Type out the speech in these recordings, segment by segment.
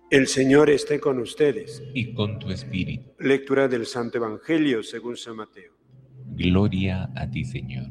El Señor esté con ustedes. Y con tu espíritu. Lectura del Santo Evangelio según San Mateo. Gloria a ti, Señor.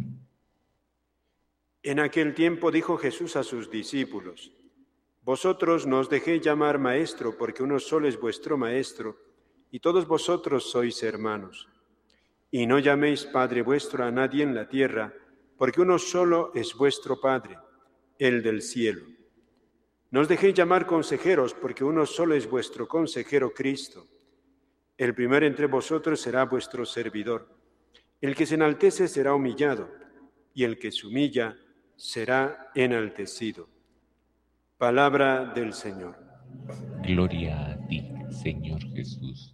En aquel tiempo dijo Jesús a sus discípulos: Vosotros no os dejéis llamar maestro, porque uno solo es vuestro maestro, y todos vosotros sois hermanos. Y no llaméis Padre vuestro a nadie en la tierra, porque uno solo es vuestro Padre, el del cielo. No os dejéis llamar consejeros, porque uno solo es vuestro consejero, Cristo. El primero entre vosotros será vuestro servidor. El que se enaltece será humillado, y el que se humilla será enaltecido. Palabra del Señor. Gloria a ti, Señor Jesús.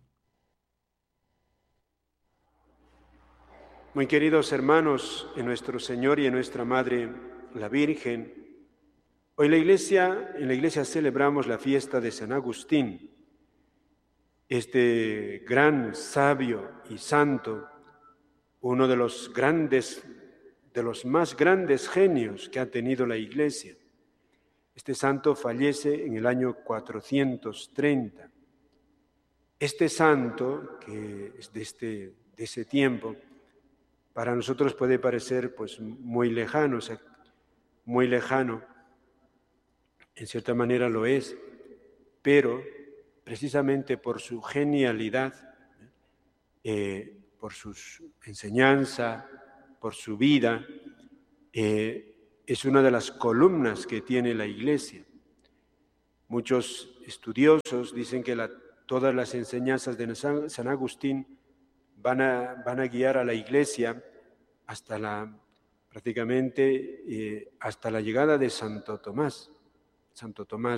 Muy queridos hermanos, en nuestro Señor y en nuestra Madre, la Virgen, hoy en la iglesia celebramos la fiesta de San Agustín, este gran sabio y santo, uno de los más grandes genios que ha tenido la Iglesia. Este santo fallece en el año 430. Este santo, que es de ese tiempo, para nosotros puede parecer pues muy lejano, en cierta manera lo es, pero precisamente por su genialidad, por su enseñanza, por su vida, es una de las columnas que tiene la Iglesia. Muchos estudiosos dicen que todas las enseñanzas de San Agustín van a guiar a la Iglesia prácticamente hasta la llegada de Santo Tomás. Santo Tomás